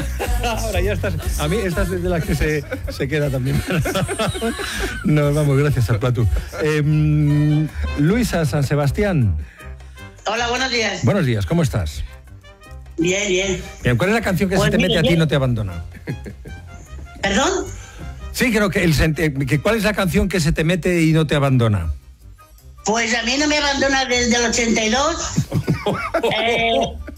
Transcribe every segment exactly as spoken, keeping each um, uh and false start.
Ahora ya estás. A mí esta es de las que se, se queda también. Nos vamos, gracias al Platu. Eh, Luisa San Sebastián. Hola, buenos días. Buenos días, ¿cómo estás? Bien, bien. Bien, ¿cuál es la canción que pues se te mete a ti y no te abandona? ¿Perdón? Sí, creo que, el, que ¿cuál es la canción que se te mete y no te abandona? Pues a mí no me abandona desde el ochenta y dos. eh,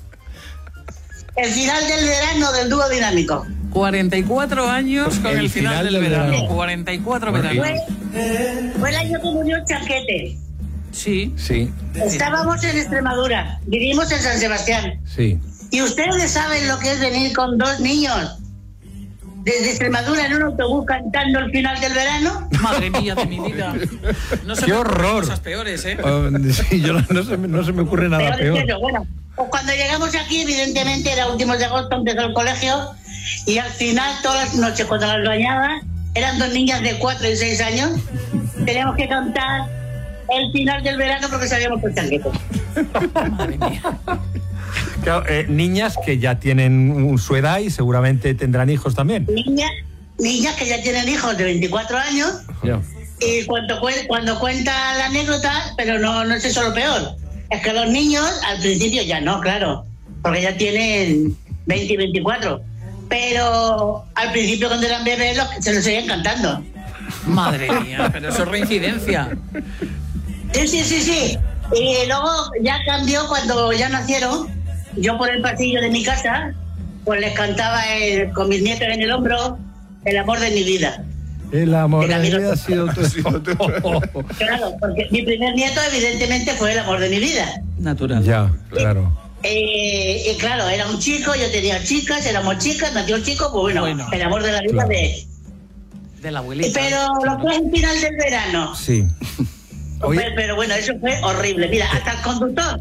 el final del verano del dúo dinámico. cuarenta y cuatro años con el, el final, final del, del verano. verano. cuarenta y cuatro veranos. Fue, fue el año que murió Chanquete. Sí. Sí. Estábamos en Extremadura, vivimos en San Sebastián. Sí. Y ustedes saben lo que es venir con dos niños desde Extremadura en un autobús cantando el final del verano. Madre mía de mi vida. No se ¡Qué me horror! Cosas peores, ¿eh? Oh, sí, yo no, no, se me, no se me ocurre nada peor. peor. Bueno, pues cuando llegamos aquí, evidentemente era últimos de agosto, empezó el colegio, y al final, todas las noches, cuando las bañaba, eran dos niñas de cuatro y seis años, teníamos que cantar el final del verano porque sabíamos por Chanquete. Madre mía. Claro, eh, niñas que ya tienen su edad y seguramente tendrán hijos también. Niñas, niñas que ya tienen hijos de veinticuatro años. Yeah. Y cuando, cuando cuenta la anécdota, pero no, no es eso lo peor. Es que los niños, al principio ya no, claro, porque ya tienen veinte y veinticuatro. Pero al principio cuando eran bebés los, se los seguían cantando. Madre mía, pero eso es reincidencia. Sí, sí, sí, sí. Y luego ya cambió cuando ya nacieron. Yo por el pasillo de mi casa, pues les cantaba el, con mis nietos en el hombro, el amor de mi vida. El amor de mi vida ha sido tu... Claro, porque mi primer nieto evidentemente fue el amor de mi vida. Natural. Ya, claro. Eh, y claro, era un chico, yo tenía chicas, éramos chicas, nació el chico, pues bueno, bueno el amor de la vida claro. de... De la abuelita. Pero lo que es el final del verano. Sí. Oye. Pero, pero bueno, eso fue horrible. Mira, hasta el conductor.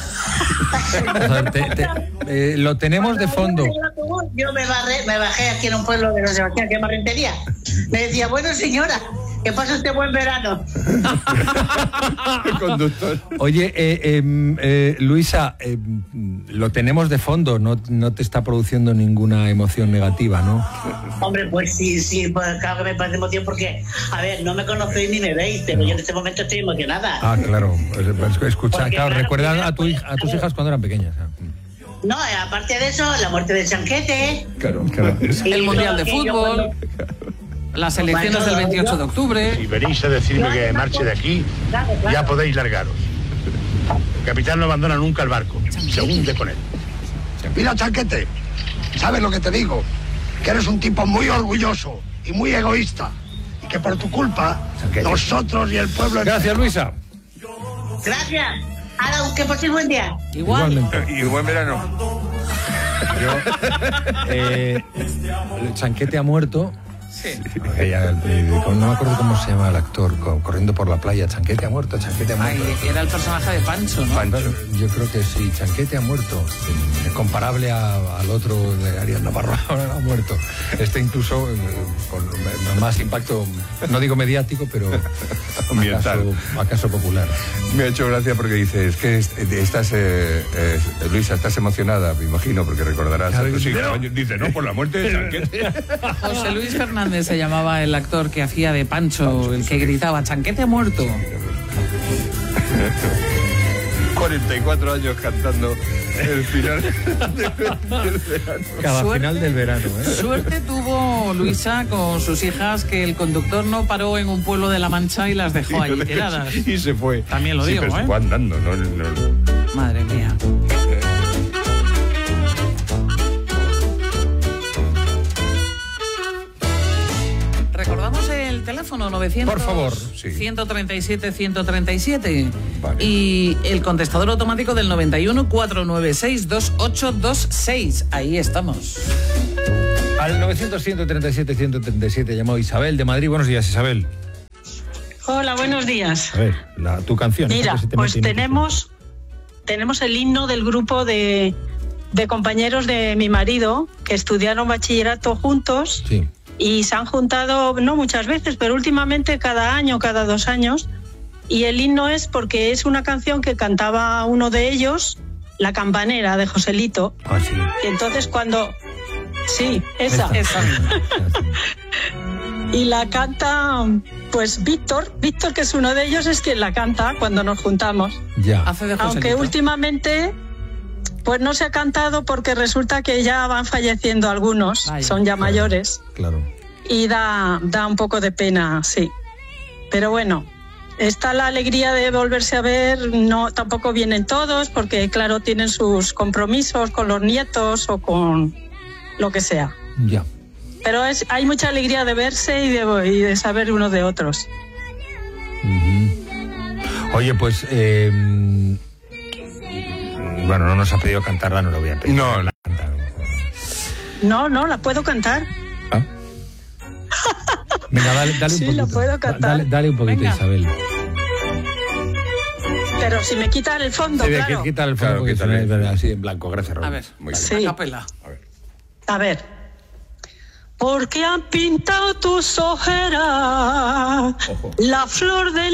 te, te, eh, lo tenemos de fondo. Yo me, barré, me bajé aquí en un pueblo de San Sebastián, que es Rentería. Me decía, bueno señora, que pase usted buen verano. El conductor. Oye, eh, eh, eh, Luisa, eh, lo tenemos de fondo, no, no te está produciendo ninguna emoción negativa, ¿no? Hombre, pues sí, sí, pues claro que me parece emoción porque, a ver, no me conocéis ni me veis, pero no. Yo en este momento estoy emocionada. Ah, claro, escucha, porque, claro, claro, recuerda a, tu, a tus hijas cuando eran pequeñas. No, aparte de eso, la muerte de Chanquete. Claro, claro. El Mundial de Fútbol. Las elecciones del veintiocho de octubre. Si venís a decirme que marche de aquí, claro, claro. Ya podéis largaros. El capitán no abandona nunca el barco, se hunde con él. Mira, Chanquete, ¿sabes lo que te digo? Que eres un tipo muy orgulloso y muy egoísta. Y que por tu culpa, Chanquete. Nosotros y el pueblo... Gracias, Luisa. Gracias. Ahora, que paséis buen día. Igual. Igualmente. Y buen verano. Yo, eh, el Chanquete ha muerto... Sí. Ella, no me acuerdo cómo se llama el actor, corriendo por la playa. Chanquete ha muerto, Chanquete ha muerto. Ay, era el personaje de Pancho, ¿no? Pancho. Yo creo que sí, Chanquete ha muerto. Comparable a, al otro de Ariel Navarro, ahora ha muerto. Este incluso con más impacto, no digo mediático, pero acaso, acaso popular. Me ha hecho gracia porque dices que estás, eh, eh, Luisa, estás emocionada, me imagino, porque recordarás claro, a tus hijos. No. Dice, no, por la muerte de Chanquete. José Luis Fernández se llamaba el actor que hacía de Pancho, el que gritaba, Chanquete ha muerto. cuarenta y cuatro años cantando el final del verano. Cada suerte, final del verano, ¿eh? Suerte tuvo Luisa con sus hijas que el conductor no paró en un pueblo de La Mancha y las dejó ahí tiradas. Y se fue. También lo sí, digo, pero ¿eh? Se fue andando, no, no. Madre mía. Recordamos el teléfono novecientos Por favor, sí. ciento treinta y siete ciento treinta y siete vale. Y el contestador automático del noventa y uno, cuatrocientos noventa y seis, veintiocho veintiséis. Ahí estamos. Al novecientos, ciento treinta y siete, ciento treinta y siete llamó Isabel de Madrid. Buenos días, Isabel. Hola, buenos días. A ver, la, tu canción. Mira, pues tenemos, tenemos el himno del grupo de, de compañeros de mi marido que estudiaron bachillerato juntos. Sí. Y se han juntado, no muchas veces, pero últimamente cada año, cada dos años. Y el himno es porque es una canción que cantaba uno de ellos, La Campanera, de Joselito. Ah, sí. Y entonces cuando, Sí, esa. Esa. Y la canta, pues Víctor, Víctor que es uno de ellos, es quien la canta cuando nos juntamos. Ya. Hace de Aunque Joselito. últimamente, pues no se ha cantado porque resulta que ya van falleciendo algunos, Vaya. son ya mayores, Claro. y da, da un poco de pena, sí. Pero bueno, está la alegría de volverse a ver, no, tampoco vienen todos, porque claro, tienen sus compromisos con los nietos o con lo que sea. Ya. Pero es, hay mucha alegría de verse y de, y de saber unos de otros. Oye, pues... eh, bueno, no nos ha pedido cantarla, no lo voy a pedir. No, la cantar. No, no, la puedo cantar. ¿Ah? Venga, dale, dale un Sí, poquito. la puedo cantar. Dale, dale un poquito, Venga. Isabel. Pero si me quitan el fondo, Sí, de claro. que quita el fondo Claro, porque quítale. se ve así en blanco. Gracias, Raúl. A ver, Muy bien. Sí. a capela. A ver. Porque han pintado tus ojeras Ojo. la flor del